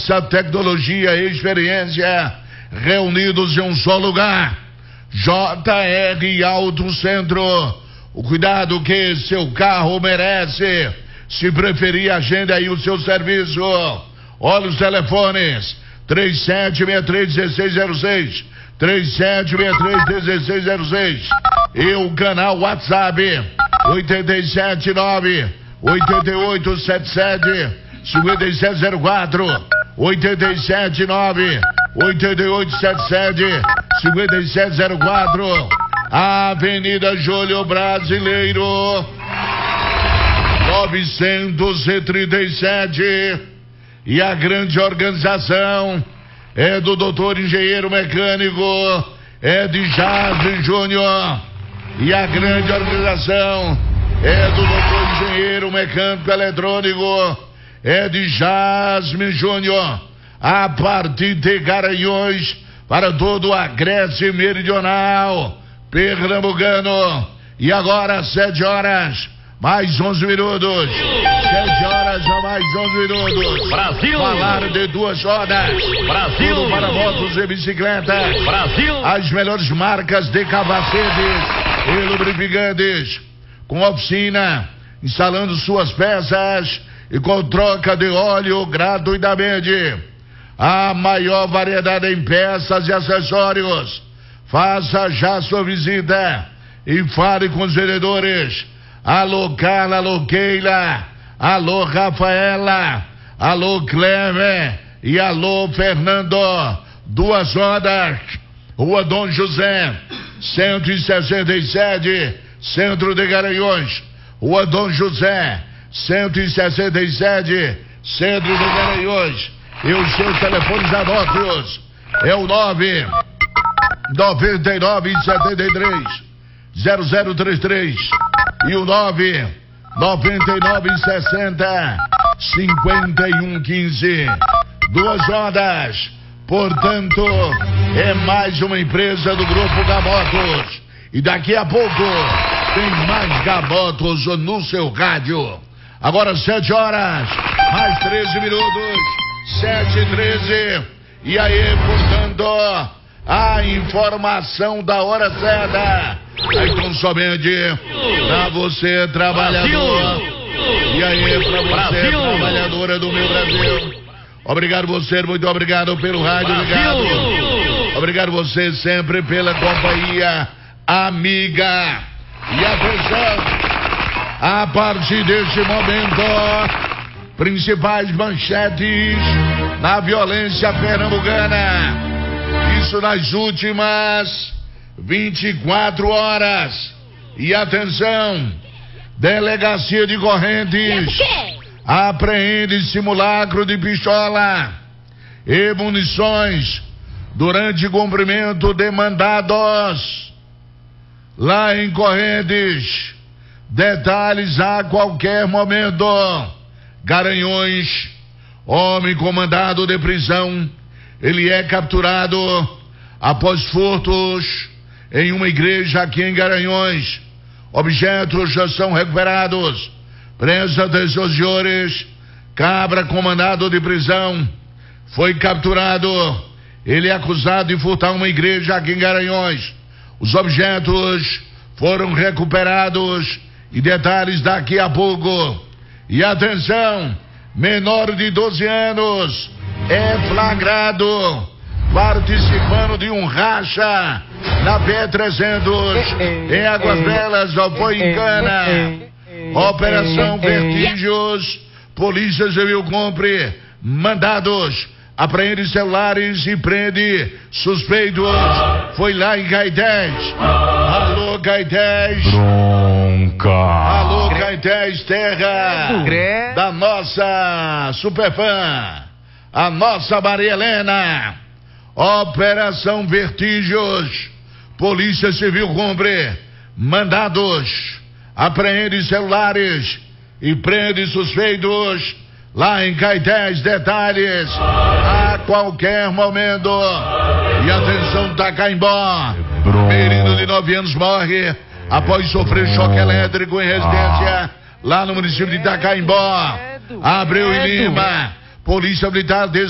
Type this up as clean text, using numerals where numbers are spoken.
segurança, tecnologia e experiência reunidos em um só lugar. JR Auto Centro, o cuidado que seu carro merece. Se preferir, agende aí o seu serviço. Olha os telefones: 3763-1606, 3763-1606 e o canal WhatsApp 879-8877-5704, 879-8877-5704, Avenida Júlio Brasileiro 937. E a grande organização é do doutor engenheiro mecânico Edjazme Júnior. E a grande organização é do doutor engenheiro mecânico eletrônico Edjazme Júnior. A partir de Garanhuns para todo o Agreste Meridional Pernambucano. E agora 7 horas mais 11 minutos. 7 horas a mais 11 minutos. Brasil. Falar de 2 rodas. Brasil. Tudo para motos e bicicletas. Brasil. As melhores marcas de capacetes e lubrificantes. Com oficina, instalando suas peças e com troca de óleo gratuitamente. A maior variedade em peças e acessórios. Faça já sua visita e fale com os vendedores. Alô Carla, alô Keila, alô Rafaela, alô Clever e alô Fernando. 2 rodas, Rua Dom José 167, Centro de Garanhuns. Rua Dom José 167, Centro de Garanhuns. E os seus telefones anóprios é o 99973 0033 e o 99960-5115. 2 rodas, portanto, é mais uma empresa do Grupo Gamotos. E daqui a pouco tem mais Gamotos no seu rádio. Agora 7 horas, mais 13 minutos, 7h13. E aí, portanto, a informação da hora certa. Então somente pra você, trabalhador. E aí, pra você, trabalhadora do meu Brasil. Obrigado você, muito obrigado pelo rádio ligado. Obrigado você sempre pela companhia amiga. E atenção, a partir deste momento, principais manchetes na violência pernambucana. Isso nas últimas 24 horas. E atenção, Delegacia de Correntes apreende simulacro de pistola e munições durante cumprimento de mandados lá em Correntes. Detalhes a qualquer momento. Garanhuns, homem com mandado de prisão, ele é capturado após furtos em uma igreja aqui em Garanhuns. Objetos já são recuperados. Presta atenção, senhores. Cabra com mandado de prisão foi capturado. Ele é acusado de furtar uma igreja aqui em Garanhuns. Os objetos foram recuperados e detalhes daqui a pouco. E atenção, menor de 12 anos é flagrado participando de um racha na P300 em Águas Belas, foi em Cana. Operação Vertígios, Polícia Civil cumpre mandados, apreende celulares e prende suspeitos. Foi lá em Caetés. Alô, Caetés. Bronca. Alô, Caetés, terra da nossa superfã, a nossa Maria Helena. Operação Vertígios, Polícia Civil cumpre mandados, apreende celulares e prende suspeitos lá em Caetés. Detalhes a qualquer momento. E atenção, Tacaimbó, menino de 9 anos morre após sofrer choque elétrico em residência lá no município de Tacaimbó. Abreu e Lima, Polícia Militar